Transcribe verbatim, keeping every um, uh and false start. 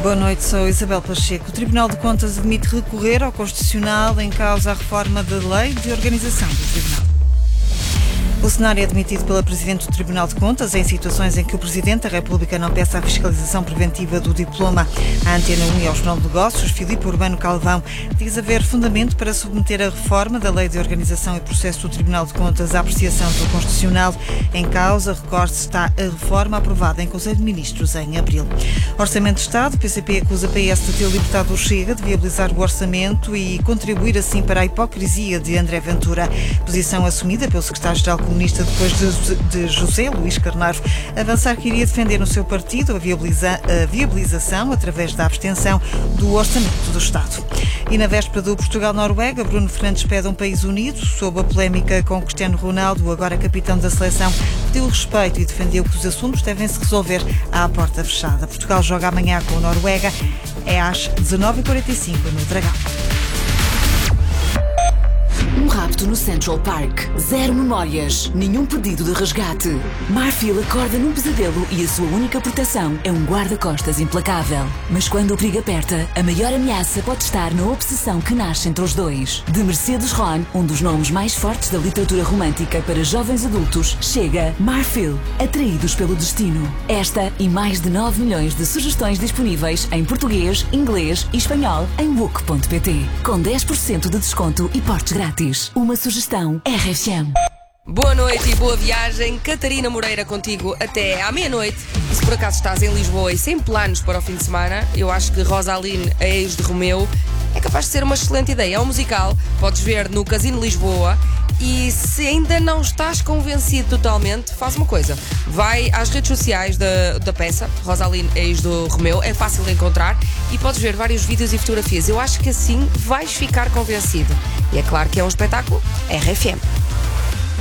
Boa noite, sou Isabel Pacheco. O Tribunal de Contas admite recorrer ao Constitucional em causa a reforma da Lei de Organização do Tribunal. O cenário é admitido pela Presidente do Tribunal de Contas em situações em que o Presidente da República não peça a fiscalização preventiva do diploma. À Antena um e ao Jornal de Negócios, Filipe Urbano Calvão diz haver fundamento para submeter a reforma da Lei de Organização e Processo do Tribunal de Contas à apreciação do Constitucional. Em causa, recorde-se, está a reforma aprovada em Conselho de Ministros em abril. Orçamento de Estado, o P C P acusa P S de ter libertado o Chega de viabilizar o orçamento e contribuir assim para a hipocrisia de André Ventura. Posição assumida pelo secretário-geral comunista depois de, de José Luís Carneiro avançar que iria defender no seu partido a, viabiliza, a viabilização, através da abstenção, do orçamento do Estado. E na véspera do Portugal-Noruega, Bruno Fernandes pede um país unido. Sob a polémica com Cristiano Ronaldo, agora capitão da seleção, pediu respeito e defendeu que os assuntos devem se resolver à porta fechada. Portugal joga amanhã com a Noruega, é às dezanove e quarenta e cinco no Dragão. Um rapto no Central Park. Zero memórias. Nenhum pedido de resgate. Marfil acorda num pesadelo e a sua única proteção é um guarda-costas implacável. Mas quando o perigo aperta, a maior ameaça pode estar na obsessão que nasce entre os dois. De Mercedes Ron, um dos nomes mais fortes da literatura romântica para jovens adultos, chega Marfil, Atraídos pelo Destino. Esta e mais de nove milhões de sugestões disponíveis em português, inglês e espanhol em book ponto pt. Com dez por cento de desconto e portes grátis. Uma sugestão R F M. Boa noite e boa viagem. Catarina Moreira contigo até à meia-noite. E se por acaso estás em Lisboa e sem planos para o fim de semana, eu acho que Rosaline, a ex de Romeu, é capaz de ser uma excelente ideia. É um musical, podes ver no Casino Lisboa. E se ainda não estás convencido totalmente, faz uma coisa. Vai às redes sociais da, da peça, Rosaline, ex do Romeu, é fácil de encontrar e podes ver vários vídeos e fotografias. Eu acho que assim vais ficar convencido. E é claro que é um espetáculo R F M.